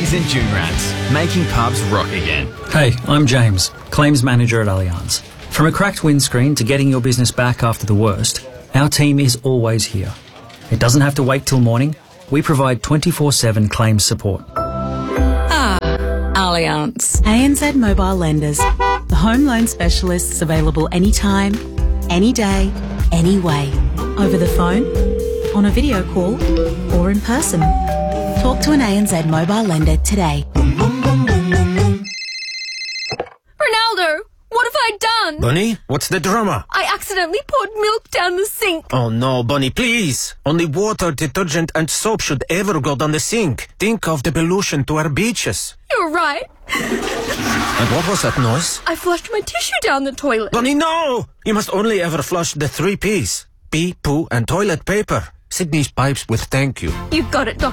Aussies and Junrats, making pubs rock again. Hey, I'm James, Claims Manager at Allianz. From a cracked windscreen to getting your business back after the worst, our team is always here. It doesn't have to wait till morning. We provide 24/7 claims support. Allianz. ANZ Mobile Lenders. The home loan specialists available anytime, any day, any way. Over the phone, on a video call, or in person. Talk to an ANZ Mobile Lender today. Ronaldo, what have I done? Bunny, what's the drama? I accidentally poured milk down the sink. Oh no, Bunny, please. Only water, detergent and soap should ever go down the sink. Think of the pollution to our beaches. You're right. And what was that noise? I flushed my tissue down the toilet. Bunny, no! You must only ever flush the 3 Ps. Pee, poo and toilet paper. Sydney's pipes with thank you. You got it, Dr.